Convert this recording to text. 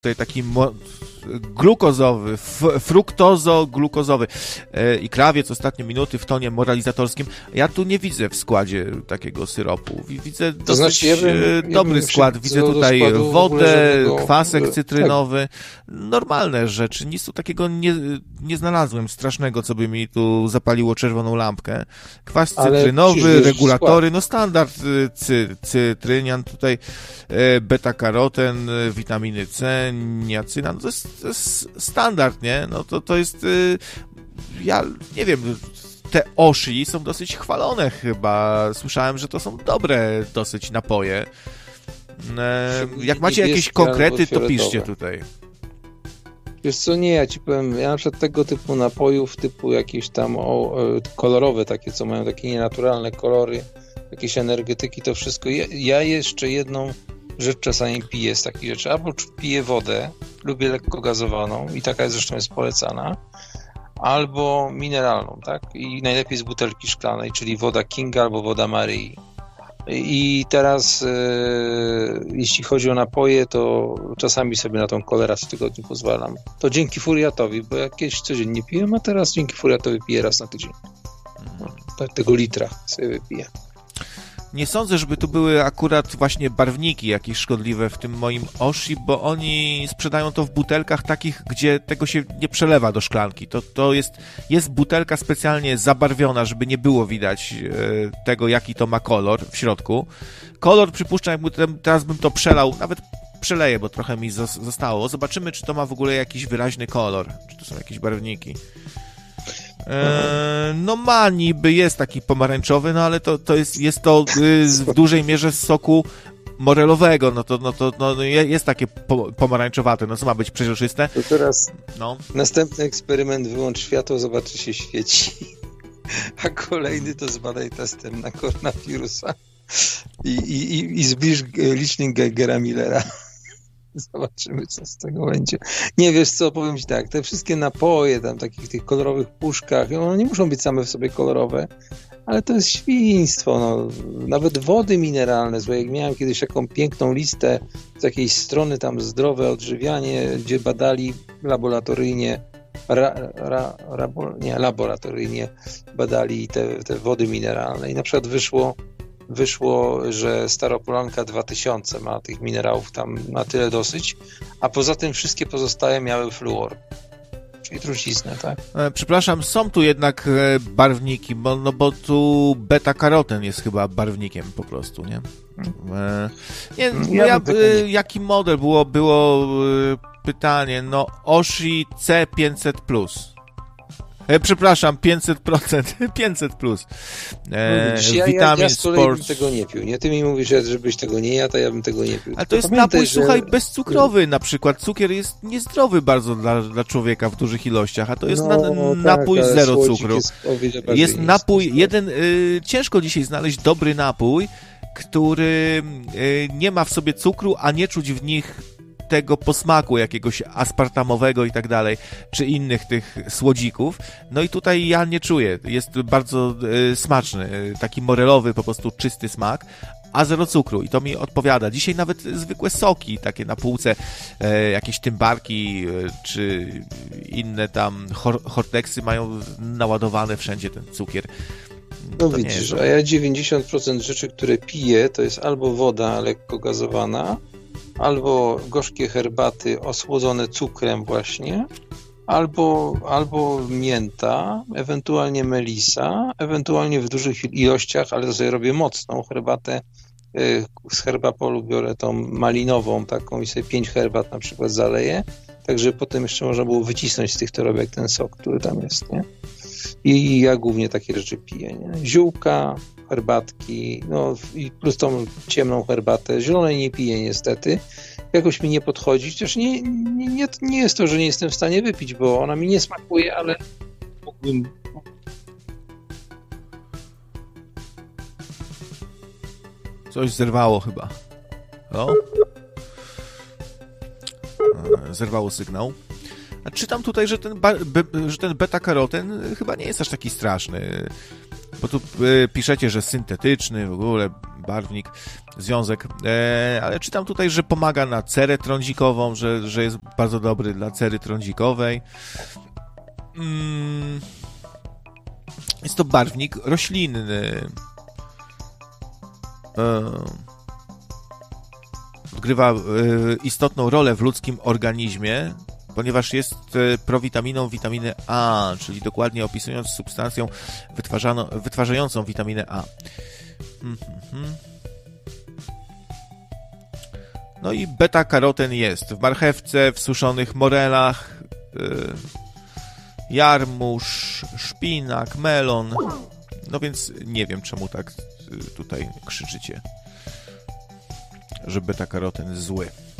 tutaj taki glukozowy, fruktozo-glukozowy i krawiec ostatnie minuty w tonie moralizatorskim. Ja tu nie widzę w składzie takiego syropu. Widzę dosyć dobry skład. Widzę tutaj wodę, kwasek cytrynowy. Normalne rzeczy. Nic tu takiego nie znalazłem strasznego, co by mi tu zapaliło czerwoną lampkę. Kwas cytrynowy, regulatory, no standard cytrynian tutaj, beta-karoten, witaminy C, niacyna, no to jest standard, nie? No to jest, ja nie wiem, te Oshi są dosyć chwalone chyba. Słyszałem, że to są dobre dosyć napoje. Jak macie jakieś konkrety, to piszcie tutaj. Wiesz co, nie, ja ci powiem, ja na przykład tego typu napojów, typu jakieś tam kolorowe takie, co mają takie nienaturalne kolory, jakieś energetyki, to wszystko. Ja jeszcze jedną rzecz czasami piję z takich rzeczy. Albo piję wodę, lubię lekko gazowaną i taka zresztą jest polecana, albo mineralną, tak? I najlepiej z butelki szklanej, czyli woda Kinga albo woda Maryi. I teraz jeśli chodzi o napoje, to czasami sobie na tą kolę raz w tygodniu pozwalam. To dzięki Furiatowi, bo ja kiedyś codziennie piłem, a teraz dzięki Furiatowi piję raz na tydzień. Tego litra sobie wypiję. Nie sądzę, żeby tu były akurat właśnie barwniki jakieś szkodliwe w tym moim Oshi, bo oni sprzedają to w butelkach takich, gdzie tego się nie przelewa do szklanki. To jest butelka specjalnie zabarwiona, żeby nie było widać tego, jaki to ma kolor w środku. Kolor, przypuszczam, jakby teraz bym to przelał, nawet przeleję, bo trochę mi zostało. Zobaczymy, czy to ma w ogóle jakiś wyraźny kolor, czy to są jakieś barwniki. No ma niby, jest taki pomarańczowy, no ale to jest to w dużej mierze z soku morelowego, no jest takie pomarańczowate, no co ma być przeźroczyste? To teraz następny eksperyment, wyłącz światło, zobacz, czy się świeci, a kolejny to zbadaj testem na koronawirusa i zbliż licznik Geigera Millera. Zobaczymy, co z tego będzie. Nie, wiesz co, powiem ci tak, te wszystkie napoje tam, takich tych kolorowych puszkach, one nie muszą być same w sobie kolorowe, ale to jest świństwo, no. Nawet wody mineralne, złe, jak miałem kiedyś taką piękną listę z jakiejś strony tam Zdrowe Odżywianie, gdzie badali laboratoryjnie laboratoryjnie badali te wody mineralne i na przykład wyszło, że Staropolanka 2000 ma tych minerałów tam na tyle dosyć, a poza tym wszystkie pozostałe miały fluor, czyli truciznę, tak? Przepraszam, są tu jednak barwniki, bo tu beta-karoten jest chyba barwnikiem po prostu, nie? Jaki model było pytanie, no Oshi C500+. Przepraszam, 500%, 500+. Ja z kolei bym tego nie pił. Nie, ty mi mówisz, żebyś tego nie jadł, a ja bym tego nie pił. Ale to jest napój, słuchaj, bezcukrowy na przykład. Cukier jest niezdrowy bardzo dla człowieka w dużych ilościach, a to jest napój zero cukru. Jest napój, ciężko dzisiaj znaleźć dobry napój, który nie ma w sobie cukru, a nie czuć w nich tego posmaku jakiegoś aspartamowego i tak dalej, czy innych tych słodzików. No i tutaj ja nie czuję. Jest bardzo smaczny, taki morelowy, po prostu czysty smak, a zero cukru i to mi odpowiada. Dzisiaj nawet zwykłe soki, takie na półce, jakieś tymbarki, czy inne tam horteksy mają naładowane wszędzie ten cukier. No widzisz, a ja 90% rzeczy, które piję, to jest albo woda lekko gazowana, albo gorzkie herbaty osłodzone cukrem właśnie, albo mięta, ewentualnie melisa, ewentualnie w dużych ilościach, ale to sobie robię mocną herbatę. Z herbapolu biorę tą malinową taką i sobie 5 herbat na przykład zaleję, tak żeby potem jeszcze można było wycisnąć z tych torebek ten sok, który tam jest, nie? I ja głównie takie rzeczy piję, nie? Ziółka, herbatki, no i plus tą ciemną herbatę. Zielonej nie piję niestety. Jakoś mi nie podchodzi. Chociaż nie jest to, że nie jestem w stanie wypić, bo ona mi nie smakuje, ale mógłbym... Coś zerwało chyba. O? Zerwało sygnał. A czytam tutaj, że ten beta-karoten chyba nie jest aż taki straszny. Bo tu piszecie, że syntetyczny, w ogóle barwnik, związek, ale czytam tutaj, że pomaga na cerę trądzikową, że jest bardzo dobry dla cery trądzikowej. Jest to barwnik roślinny. Odgrywa istotną rolę w ludzkim organizmie, ponieważ jest prowitaminą witaminy A, czyli dokładnie opisując substancją wytwarzającą witaminę A. No i beta-karoten jest w marchewce, w suszonych morelach, jarmuż, szpinak, melon. No więc nie wiem, czemu tak tutaj krzyczycie, że beta-karoten zły.